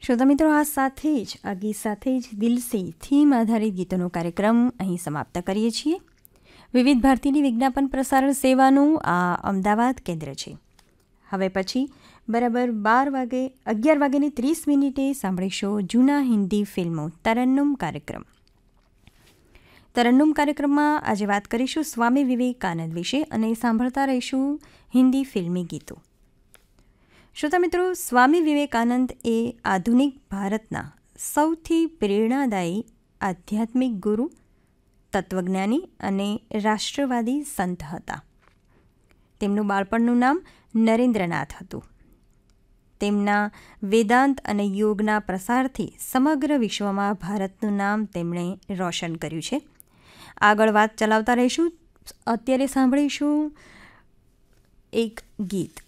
શ્રોતા મિત્રો, આ ગીત સાથે જ દિલ સે થીમ આધારિત ગીતોનો કાર્યક્રમ અહીં સમાપ્ત કરીએ છીએ. વિવિધ ભારતીની વિજ્ઞાપન પ્રસારણ સેવાનું આ અમદાવાદ કેન્દ્ર છે. હવે પછી બરાબર 11:30 સાંભળીશો જૂના હિન્દી ફિલ્મો તરન્નુમ કાર્યક્રમ. તરન્નુમ કાર્યક્રમમાં આજે વાત કરીશું સ્વામી વિવેકાનંદ વિશે અને સાંભળતા રહીશું હિન્દી ફિલ્મી ગીતો. શ્રોતા મિત્રો, સ્વામી વિવેકાનંદ એ આધુનિક ભારતના સૌથી પ્રેરણાદાયી આધ્યાત્મિક ગુરુ, તત્વજ્ઞાની અને રાષ્ટ્રવાદી સંત હતા. તેમનું બાળપણનું નામ નરેન્દ્રનાથ હતું. તેમના વેદાંત અને યોગના પ્રસારથી સમગ્ર વિશ્વમાં ભારતનું નામ તેમણે રોશન કર્યું છે. આગળ વાત ચલાવતા રહીશું. અત્યારે સાંભળીશું એક ગીત.